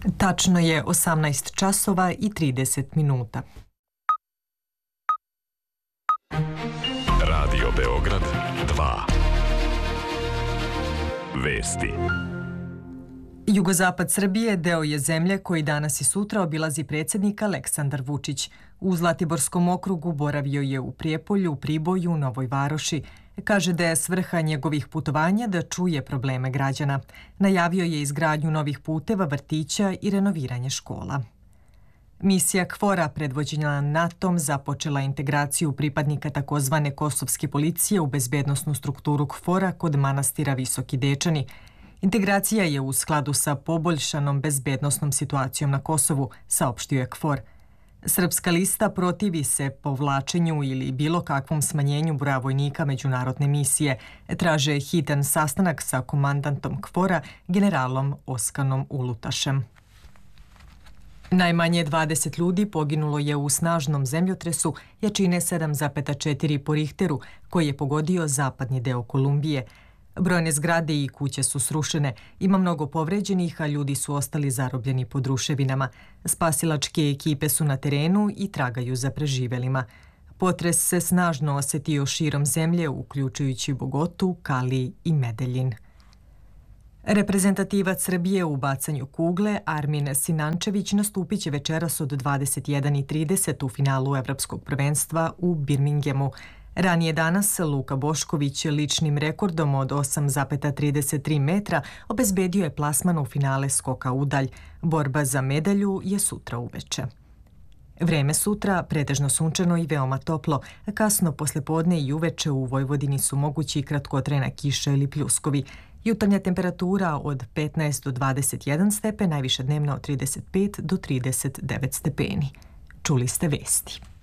Tačno je 18 časova i 30 minuta. Radio Beograd 2. Vesti. Jugozapad Srbije deo je zemlje koji danas i sutra obilazi predsjednik Aleksandar Vučić. U Zlatiborskom okrugu boravio je u Prijepolju, Priboju, Novoj Varoši. Kaže da je svrha njegovih putovanja da čuje probleme građana. Najavio je izgradnju novih puteva, vrtića i renoviranje škola. Misija KFOR-a predvođena NATO-om započela integraciju pripadnika takozvane kosovske policije u bezbednosnu strukturu KFOR-a kod manastira Visoki Dečani. Integracija je u skladu sa poboljšanom bezbednosnom situacijom na Kosovu, saopštio je KFOR. Srpska lista protivi se povlačenju ili bilo kakvom smanjenju broja vojnika međunarodne misije. Traže hitan sastanak sa komandantom KFOR-a, generalom Oskanom Ulutašem. Najmanje 20 ljudi poginulo je u snažnom zemljotresu jačine 7,4 po Richteru, koji je pogodio zapadni deo Kolumbije. Brojne zgrade i kuće su srušene, ima mnogo povređenih, a ljudi su ostali zarobljeni pod ruševinama. Spasilačke ekipe su na terenu i tragaju za preživelima. Potres se snažno osetio širom zemlje, uključujući Bogotu, Kali i Medeljin. Reprezentativac Srbije u bacanju kugle Armin Sinančević nastupit će večeras od 21:30 u finalu Evropskog prvenstva u Birminghamu. Ranije danas Luka Bošković ličnim rekordom od 8,33 metra obezbedio je plasman u finale skoka udalj. Borba za medalju je sutra uveče. Vreme sutra pretežno sunčano i veoma toplo. Kasno poslepodne i uveče u Vojvodini su mogući kratkotrajna kiša ili pljuskovi. Jutarnja temperatura od 15 do 21 stepen, najviša dnevna od 35 do 39 stepeni. Čuli ste vesti.